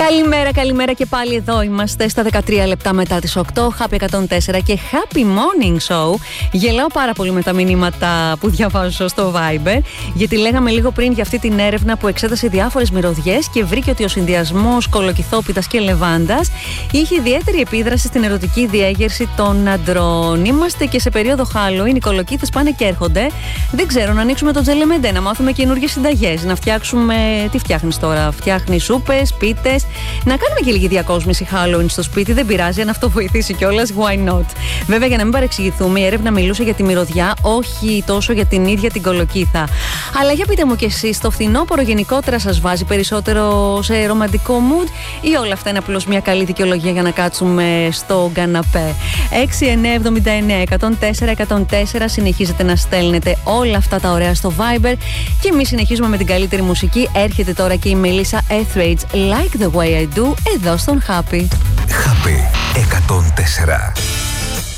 Καλημέρα και πάλι εδώ είμαστε στα 13 λεπτά μετά τις 8. Happy 104 και Happy Morning Show. Γελάω πάρα πολύ με τα μηνύματα που διαβάζω στο Viber, γιατί λέγαμε λίγο πριν για αυτή την έρευνα που εξέτασε διάφορες μυρωδιές και βρήκε ότι ο συνδυασμός κολοκυθόπιτας και λεβάντας είχε ιδιαίτερη επίδραση στην ερωτική διέγερση των αντρών. Είμαστε και σε περίοδο Halloween, οι κολοκύθες πάνε και έρχονται. Δεν ξέρω, να ανοίξουμε το τζελεμεντέ, να μάθουμε καινούργιες συνταγές, να φτιάξουμε. Τι φτιάχνεις τώρα, φτιάχνεις σούπες, πίτες. Να κάνουμε και λίγη διακόσμηση Halloween στο σπίτι, δεν πειράζει, αν αυτό βοηθήσει κιόλας, why not. Βέβαια, για να μην παρεξηγηθούμε, η έρευνα μιλούσε για τη μυρωδιά, όχι τόσο για την ίδια την κολοκύθα. Αλλά για πείτε μου κι εσείς, το φθινόπωρο γενικότερα σας βάζει περισσότερο σε ρομαντικό mood ή όλα αυτά είναι απλώς μια καλή δικαιολογία για να κάτσουμε στο καναπέ? 6979 104 συνεχίζετε να στέλνετε όλα αυτά τα ωραία στο Viber και εμείς συνεχίζουμε με την καλύτερη μουσική. Έρχεται τώρα και η Melissa Etheridge, Like the Way I Do, εδώ στον Happy. Happy 104.